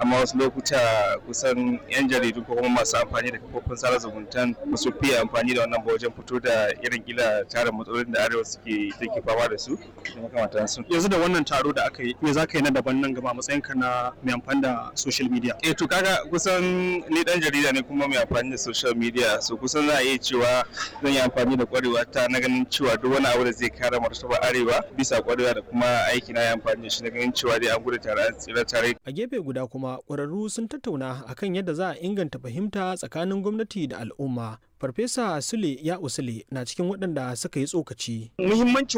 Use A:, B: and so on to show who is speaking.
A: amma wasu lokuta kusan 'yan jaridu ko kuma masu amfani da kafofin sada zumuntan ba su fiye amfani da wannan ba wajen fito da irin kila tarin matsalolin da arewa take fama da su da makamantansu.
B: Yanzu da wannan taro da aka yi, me za ka yi na daban nan gaba matsayinka na mai amfani da social media?
A: To kaga kusan ni dan jarida ne kuma mai amfani da social media, so kusan za a iya cewa zan yi amfani da kwarewa ta na ganin cewa duk wani abu da zai kare martaba arewa bisa kwarewa da kuma aiki na yi amfani da shi na ganin cewa dai an gudu tare an tsira tare.
C: A gefe guda kuma ƙwararru sun tattauna akan yadda za a inganta fahimta tsakanin gwamnati da al'umma. Farfesa Sule ya Usule na cikin waɗanda suka yi tsokaci.
B: Muhimmancin